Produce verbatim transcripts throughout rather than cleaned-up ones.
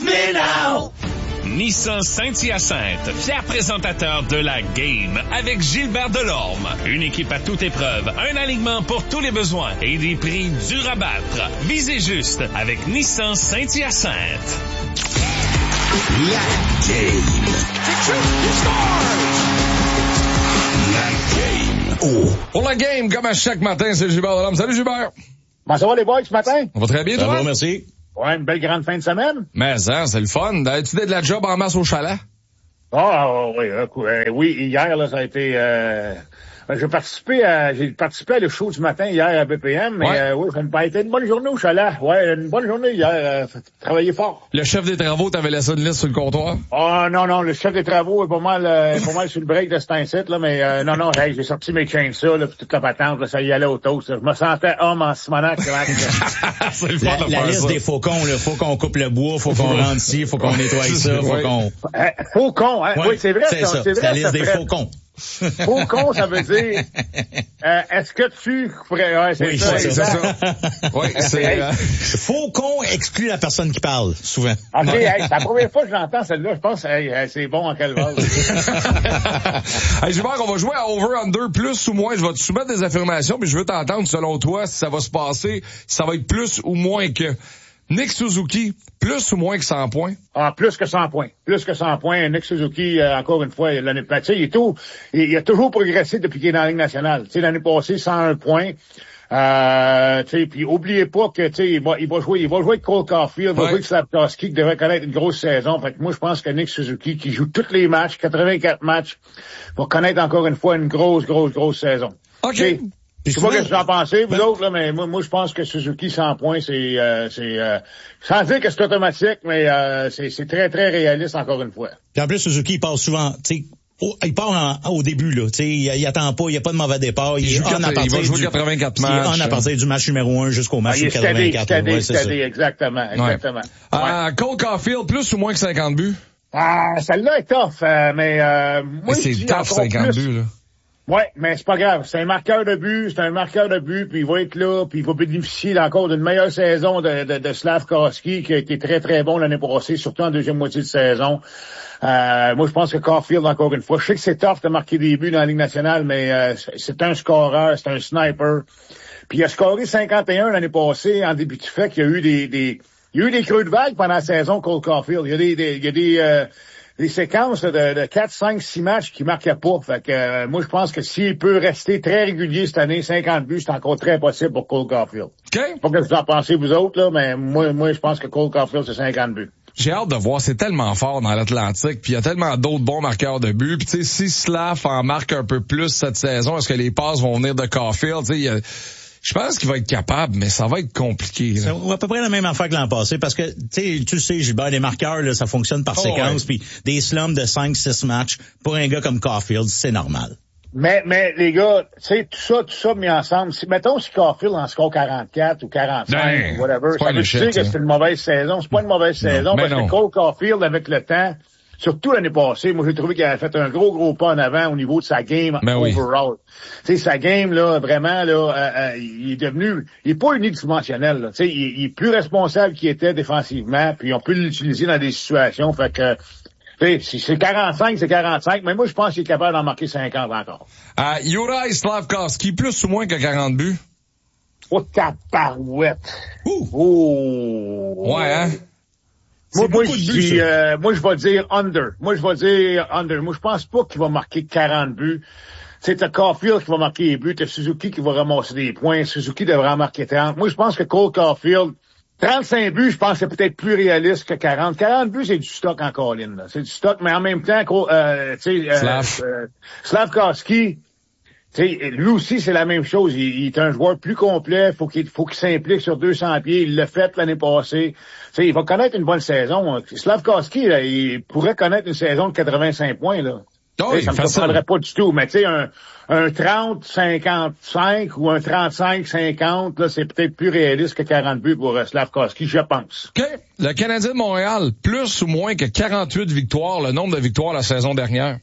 me now! Nissan Saint-Hyacinthe, fier présentateur de la Game avec Gilbert Delorme. Une équipe à toute épreuve, un alignement pour tous les besoins et des prix durs à battre. Visez juste avec Nissan Saint-Hyacinthe. La Game. La Game. Oh. Pour la Game, comme à chaque matin, c'est Gilbert Delorme. Salut Gilbert. Comment ça va les boys ce matin? On va très bien, ça toi? va, merci. Ouais, une belle grande fin de semaine. Mais hein, c'est le fun. As-tu fait de la job en masse au chalet? Ah oh, oui, euh, oui, hier là, ça a été. Euh, j'ai participé à, j'ai participé à le show du matin hier à B P M, mais ouais. euh, oui, ça a été une bonne journée au chalet. Ouais, une bonne journée hier. Euh, travaillé fort. Le chef des travaux t'avait laissé une liste sur le comptoir? Ah oh, non non, le chef des travaux est pas mal, euh, pas mal sur le break de cet incite là, mais euh, non non, hey, j'ai sorti mes chainsaws là, puis toute la patente, là, ça y allait au toast. Je me sentais homme en Simonac. C'est le fun la de la faire liste ça. des faucons, là, faut qu'on coupe le bois, faut qu'on rentre ici, faut qu'on nettoie ça, faut ouais. qu'on... Euh, faucon, hein? Ouais, oui, c'est vrai. c'est ça, c'est vrai, c'est la liste ça des ferait... faucons. Faucon, ça veut dire, euh, est-ce que tu pourrais, ouais, c'est Oui, ça, c'est C'est exact. ça. Oui, c'est... Euh... Faucon exclut la personne qui parle, souvent. OK, hey, c'est la première fois que j'entends celle-là, je pense, hey, hey, c'est bon en quelle vase. Hey, Gilbert, on va jouer à over-under, plus ou moins. Je vais te soumettre des affirmations, puis je veux t'entendre, selon toi, si ça va se passer, si ça va être plus ou moins que... Nick Suzuki, plus ou moins que cent points? Ah, plus que cent points. Plus que cent points. Nick Suzuki, euh, encore une fois, l'année passée, il est tout, il, il a toujours progressé depuis qu'il est dans la Ligue nationale. Tu sais, l'année passée, cent un points. Euh, tu sais, puis oubliez pas que, tu sais, il va, il va jouer, il va jouer avec Cole Caulfield, il va ouais. jouer avec Slafkovsky, qui devrait connaître une grosse saison. Fait que moi, je pense que Nick Suzuki, qui joue tous les matchs, quatre-vingt-quatre matchs, va connaître encore une fois une grosse, grosse, grosse saison. OK. T'sais, je sais pas ce que vous en pensez, vous ben, autres, là, mais moi, moi, je pense que Suzuki cent points, c'est, euh, c'est, euh, sans dire que c'est automatique, mais, euh, c'est, c'est très, très réaliste, encore une fois. Puis en plus, Suzuki, il part souvent, tu sais, au, il part en, au début, là, tu sais, il, il attend pas, il n'y a pas de mauvais départ. Il, Il, joue en quatre, à partir il va jouer du, quatre-vingt-quatre il est matchs. en à partir du match numéro un jusqu'au match Ah, il est quatre-vingt-quatre. steady, ouais, steady, c'est ça. steady, exactement, exactement. Ouais. Ouais. Euh, Cole Caulfield, plus ou moins que cinquante buts? Ah, celle-là est tough, euh, mais, euh, moi, Mais je c'est dis tough, encore cinquante plus. buts, là. Ouais, mais c'est pas grave. C'est un marqueur de but, c'est un marqueur de but, puis il va être là, puis il va bénéficier encore d'une meilleure saison de, de, de Slafkovsky, qui a été très, très bon l'année passée, surtout en deuxième moitié de saison. Euh, moi, je pense que Caulfield, encore une fois, je sais que c'est tough de marquer des buts dans la Ligue nationale, mais euh, c'est un scoreur, c'est un sniper. Puis il a scoré cinquante et un l'année passée, en début de fait qu'il y a eu des, des, il y a eu des creux de vague pendant la saison, Cole Caulfield. Il y a des, des il y a des, euh, des séquences de, de quatre, cinq, six matchs qui marquaient pas. Fait que euh, moi, je pense que s'il peut rester très régulier cette année, cinquante buts, c'est encore très possible pour Cole Caulfield. OK. Pas que vous en pensez, vous autres, là, mais moi, moi, je pense que Cole Caulfield, c'est cinquante buts. J'ai hâte de voir, c'est tellement fort dans l'Atlantique, puis il y a tellement d'autres bons marqueurs de buts. Puis tu sais, si Slav en marque un peu plus cette saison, est-ce que les passes vont venir de Caulfield? Tu sais, il y a... Je pense qu'il va être capable, mais ça va être compliqué. Là. C'est à peu près la même affaire que l'an passé, parce que, tu sais, tu sais, Gilbert, les marqueurs, là, ça fonctionne par oh, séquence, ouais. puis des slums de cinq six matchs, pour un gars comme Caulfield, c'est normal. Mais, mais, les gars, tu sais, tout ça, tout ça mis ensemble, si, mettons, si Caulfield en score quarante-quatre ou quarante-cinq, ben, ou whatever, ça veut dire que c'est une mauvaise saison. C'est pas une mauvaise non, saison, parce non. que Cole Caulfield, avec le temps, surtout l'année passée, moi, j'ai trouvé qu'il avait fait un gros, gros pas en avant au niveau de sa game ben overall. Oui. Tu sais, sa game, là, vraiment, là, euh, euh, il est devenu, il est pas unidimensionnel, là. Tu sais, il, il est plus responsable qu'il était défensivement, puis on peut l'utiliser dans des situations, fait que, tu sais, si c'est quarante-cinq, c'est quarante-cinq, mais moi, je pense qu'il est capable d'en marquer cinquante encore. Euh, Juraj Slafkovsky, plus ou moins que quarante buts? Oh, tabarouette! Ouh! Oh! Ouais, hein? Moi, moi, beaucoup de je buts, dis, ça. euh, moi, je vais dire under. Moi, je vais dire under. Moi, je pense pas qu'il va marquer quarante buts. C'est t'as Caulfield qui va marquer les buts, t'as Suzuki qui va ramasser des points, Suzuki devrait en marquer trente. Moi, je pense que Cole Caulfield, trente-cinq buts, je pense que c'est peut-être plus réaliste que quarante. quarante buts, c'est du stock en colline, là. C'est du stock, mais en même temps, euh, tu sais, euh, Slav. euh, Slafkovsky, tu sais, lui aussi, c'est la même chose. Il, il est un joueur plus complet. Faut qu'il, faut qu'il s'implique sur deux cents pieds. Il l'a fait l'année passée. Tu sais, il va connaître une bonne saison. Slafkovsky, là, il pourrait connaître une saison de quatre-vingt-cinq points, là. Oh, Hey, ça me surprendrait pas du tout, mais tu sais, un, un trente cinquante-cinq ou un trente-cinq cinquante, là, c'est peut-être plus réaliste que quarante buts pour uh, Slafkovsky, je pense. OK. Le Canadien de Montréal, plus ou moins que quarante-huit victoires, le nombre de victoires la saison dernière?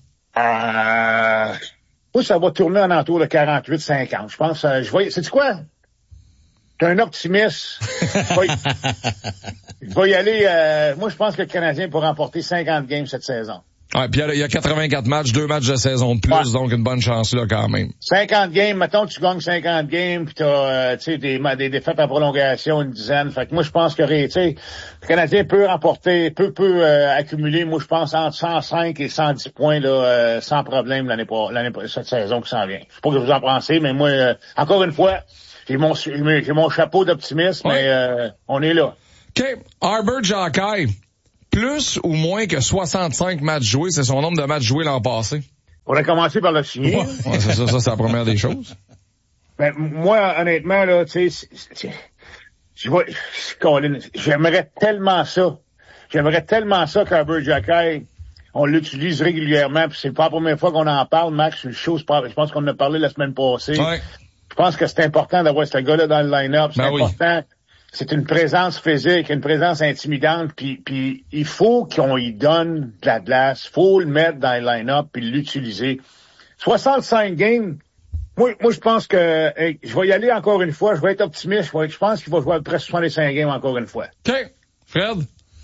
Euh, moi, ça va tourner en entour de quarante-huit cinquante. Je pense, euh, je vois, sais-tu quoi? t'es un optimiste. Je vais y aller, euh, moi je pense que le Canadien pourra remporter cinquante games cette saison. Ouais, puis il y a quatre-vingt-quatre matchs, deux matchs de saison de plus, ouais. Donc une bonne chance là quand même. cinquante games, mettons tu gagnes cinquante games, puis t'as euh, tu sais des, des défaites en prolongation, une dizaine. Fait que moi je pense que tu sais le Canadien peut remporter, peut peut euh, accumuler, moi je pense entre cent cinq et cent dix points là euh, sans problème l'année l'année cette saison qui s'en vient. Je sais pas que vous en pensez, mais moi euh, encore une fois, j'ai mon j'ai mon chapeau d'optimisme, ouais. Mais euh, on est là. OK, Arber Xhekaj. Plus ou moins que soixante-cinq matchs joués, c'est son nombre de matchs joués l'an passé. On a commencé par le signer. Ouais, ouais, c'est ça, ça c'est la première des choses. Ben, moi, honnêtement, là, tu sais, je vois, j'aimerais tellement ça. J'aimerais tellement ça qu'Arber Xhekaj, on l'utilise régulièrement, puis c'est pas la première fois qu'on en parle, Max, sur le show, je pense qu'on en a parlé la semaine passée. Ouais. Je pense que c'est important d'avoir ce gars-là dans le line-up. C'est ben important. Oui. C'est une présence physique, une présence intimidante, puis, puis il faut qu'on y donne de la glace, faut le mettre dans le line-up puis l'utiliser. soixante-cinq games, moi, moi je pense que hey, je vais y aller encore une fois, je vais être optimiste, je, vais, je pense qu'il va jouer presque soixante-cinq games encore une fois. OK. Fred?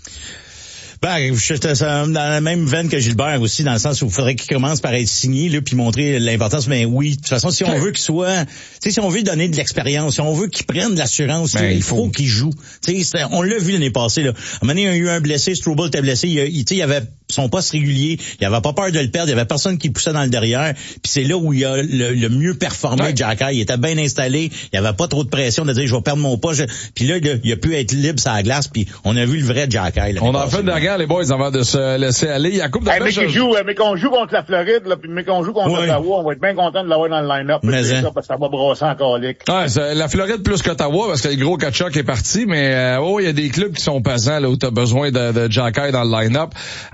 Ben, je suis dans la même veine que Gilbert aussi, dans le sens où il faudrait qu'il commence par être signé, là, puis montrer l'importance. Mais oui, de toute façon, si on veut qu'il soit, tu sais, si on veut donner de l'expérience, si on veut qu'il prenne de l'assurance, ben, il faut, faut qu'il joue. Tu sais, on l'a vu l'année passée, là. À un moment donné, il y a eu un blessé, Struble était blessé, il, il, il y avait son poste régulier, il avait pas peur de le perdre, il y avait personne qui le poussait dans le derrière, puis c'est là où il a le, le mieux performé, ouais. Xhekaj. Il était bien installé, il y avait pas trop de pression de dire je vais perdre mon poste, puis là, il a pu être libre sur la glace, puis on a vu le vrai Xhekaj. On a fait derrière les boys avant de se laisser aller. Il y a coupe de hey, mais, je... joue, mais qu'on joue contre la Floride, là, puis mais qu'on joue contre ouais. Ottawa, on va être bien content de l'avoir dans le line-up. Mais ça, parce que ça va brosser encore lick. Ouais, c'est la Floride plus qu'Ottawa, parce que le gros Tkachuk est parti, mais euh, oh, il y a des clubs qui sont pesants là où t'as besoin de, de Xhekaj dans le line-up.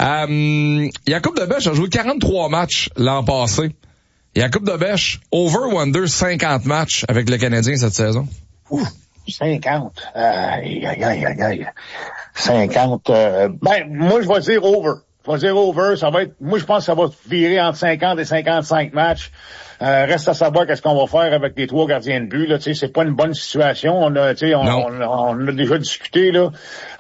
Euh, Jakub Dobeš a joué quarante-trois matchs l'an passé. Jakub Dobeš, over-under cinquante matchs avec le Canadien cette saison. Ouf, cinquante. Aïe, aïe, aïe, aïe, aïe. cinquante. Euh, ben, moi, je vais dire over. Je vais dire over. Ça va être, moi, je pense que ça va virer entre cinquante et cinquante-cinq matchs. Euh, reste à savoir qu'est-ce qu'on va faire avec les trois gardiens de but. Là, tu sais, c'est pas une bonne situation. On a, tu sais, on, on, on a déjà discuté là.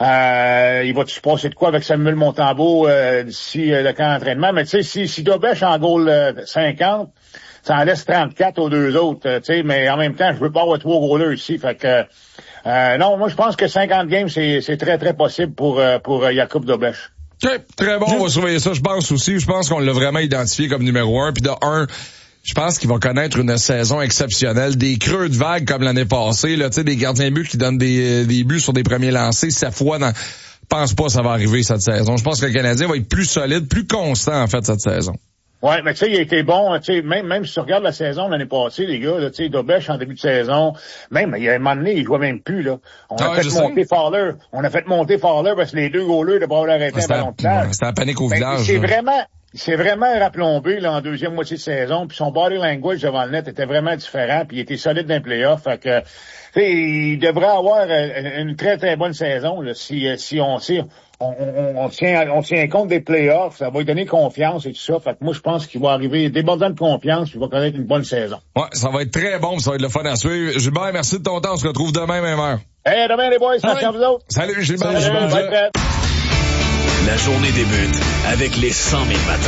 Euh, il va se passer de quoi avec Samuel Montembeault euh, d'ici euh, le camp d'entraînement. Mais tu sais, si, si Dobeš en goal euh, cinquante, ça en laisse trente-quatre aux deux autres. Euh, tu sais, mais en même temps, je veux pas avoir trois goalers ici. Fait que euh, non, moi je pense que cinquante games, c'est, c'est très très possible pour euh, pour euh, Jakub Dobeš. OK, très bon. On va surveiller ça. Je pense aussi. Je pense qu'on l'a vraiment identifié comme numéro un. Puis de un. Je pense qu'il va connaître une saison exceptionnelle. Des creux de vague comme l'année passée, là, tu sais, des gardiens de but qui donnent des, des buts sur des premiers lancers. Cette fois, dans, je pense pas que ça va arriver cette saison. Je pense que le Canadien va être plus solide, plus constant, en fait, cette saison. Ouais, mais tu sais, il a été bon, tu sais, même, même si tu regardes la saison l'année passée, les gars, tu sais, Dobeš en début de saison, même, il y a un moment donné, il jouait même plus, là. On a ah ouais, fait monter Fowler. On a fait monter Fowler parce que les deux goalers de Bravo arrêté un ballon de plage. C'était la panique au ben, village. C'est vraiment, c'est vraiment rapplombé, là, en deuxième moitié de saison, puis son body language devant le net était vraiment différent, puis il était solide dans les playoffs, fait que, tu sais, il devrait avoir une très, très bonne saison, là, si, si on sait, on, on, on tient, on tient compte des playoffs, ça va lui donner confiance et tout ça, fait que moi, je pense qu'il va arriver débordant de confiance, puis il va connaître une bonne saison. Ouais, ça va être très bon, ça va être le fun à suivre. Gilbert, merci de ton temps, on se retrouve demain, même heure. Hey, demain, les boys, merci à vous autres. Salut, Gilbert. Salut, Gilbert. La journée débute avec les cent mille matins.